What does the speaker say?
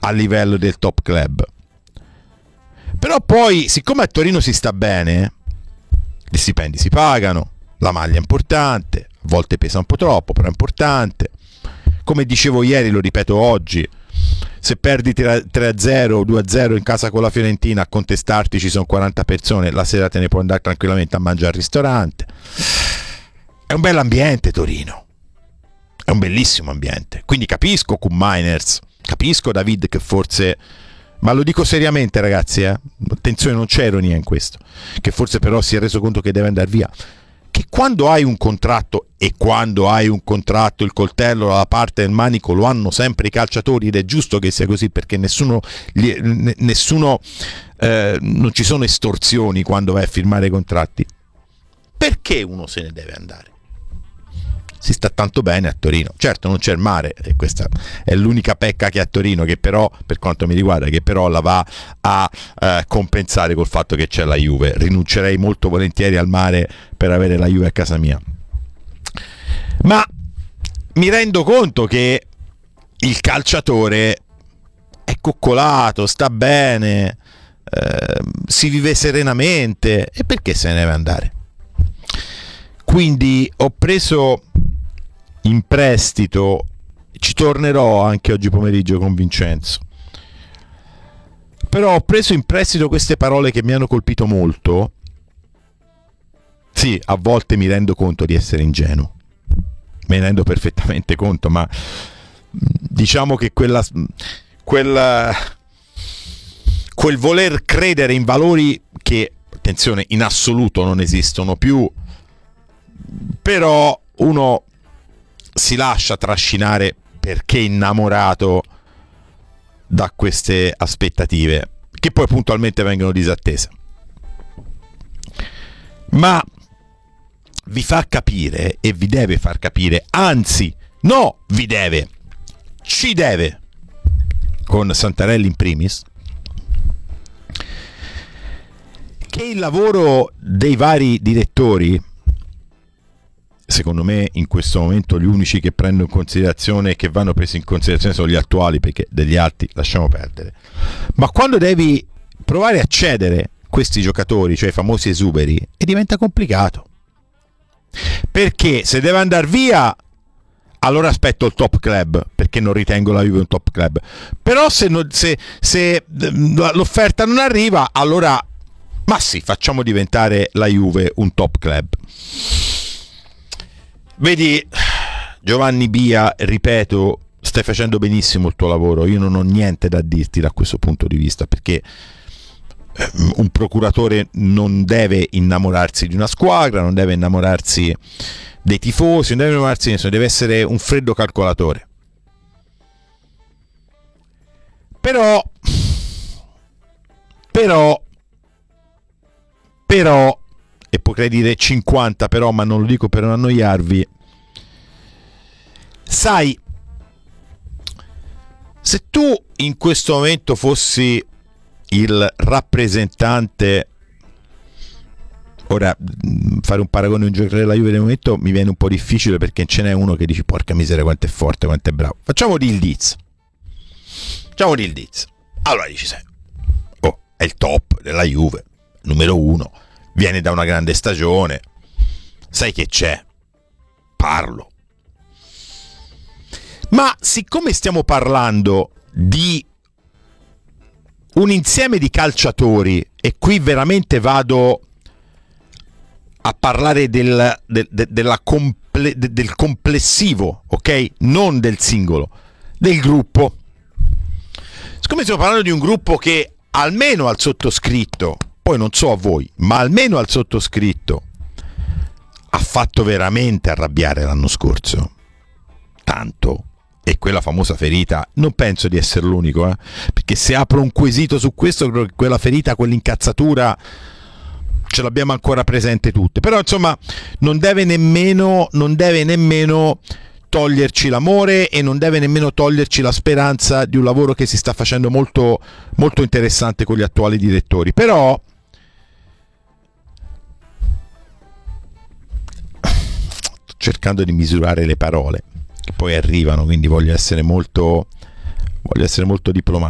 a livello del top club. Però poi, siccome a Torino si sta bene, gli stipendi si pagano, la maglia è importante, a volte pesa un po' troppo, però è importante. Come dicevo ieri, lo ripeto oggi, se perdi 3-0 o 2-0 in casa con la Fiorentina, a contestarti ci sono 40 persone, la sera te ne puoi andare tranquillamente a mangiare al ristorante. È un bell'ambiente Torino, è un bellissimo ambiente, quindi capisco Miners, capisco David che forse, ma lo dico seriamente ragazzi, attenzione, non c'è ironia in questo, che forse però si è reso conto che deve andare via, che quando hai un contratto, e quando hai un contratto il coltello dalla parte del manico lo hanno sempre i calciatori, ed è giusto che sia così, perché nessuno non ci sono estorsioni quando vai a firmare i contratti. Perché uno se ne deve andare? Si sta tanto bene a Torino, certo non c'è il mare, e questa è l'unica pecca che ha Torino, che però, per quanto mi riguarda, che però la va a compensare col fatto che c'è la Juve. Rinuncerei molto volentieri al mare per avere la Juve a casa mia, ma mi rendo conto che il calciatore è coccolato, sta bene, si vive serenamente, e perché se ne deve andare? Quindi ho preso in prestito, ci tornerò anche oggi pomeriggio con Vincenzo, però ho preso in prestito queste parole che mi hanno colpito molto. Sì, a volte mi rendo conto di essere ingenuo, me ne rendo perfettamente conto, ma diciamo che quel voler credere in valori che, attenzione, in assoluto non esistono più, però uno si lascia trascinare perché innamorato da queste aspettative che poi puntualmente vengono disattese. Ma vi fa capire, e vi deve far capire, anzi no, vi deve, ci deve, con Santarelli in primis, che il lavoro dei vari direttori, secondo me in questo momento gli unici che prendo in considerazione, che vanno presi in considerazione, sono gli attuali, perché degli altri lasciamo perdere, ma quando devi provare a cedere questi giocatori, cioè i famosi esuberi, e diventa complicato, perché se deve andare via allora aspetto il top club, perché non ritengo la Juve un top club, però se l'offerta non arriva, allora ma sì, facciamo diventare la Juve un top club. Vedi Giovanni Bia, ripeto, stai facendo benissimo il tuo lavoro, io non ho niente da dirti da questo punto di vista, perché un procuratore non deve innamorarsi di una squadra, non deve innamorarsi dei tifosi, non deve innamorarsi di nessuno, deve essere un freddo calcolatore. Però e potrei dire 50 però, ma non lo dico per non annoiarvi, sai, se tu in questo momento fossi il rappresentante, ora fare un paragone a un giocatore della Juve nel momento mi viene un po' difficile, perché ce n'è uno che dici porca miseria quanto è forte, quanto è bravo, facciamo di Ildiz, allora dici sai, è il top della Juve, numero uno, viene da una grande stagione, sai che c'è, parlo. Ma siccome stiamo parlando di un insieme di calciatori, e qui veramente vado a parlare del complessivo, ok? Non del singolo, del gruppo. Siccome stiamo parlando di un gruppo che almeno al sottoscritto, poi non so a voi, ma almeno al sottoscritto ha fatto veramente arrabbiare l'anno scorso, tanto, e quella famosa ferita, non penso di essere l'unico, perché se apro un quesito su questo, credo che quella ferita, quell'incazzatura ce l'abbiamo ancora presente tutte, però insomma non deve nemmeno toglierci l'amore, e non deve nemmeno toglierci la speranza di un lavoro che si sta facendo molto, molto interessante con gli attuali direttori. Però sto cercando di misurare le parole che poi arrivano, quindi voglio essere molto diplomatico.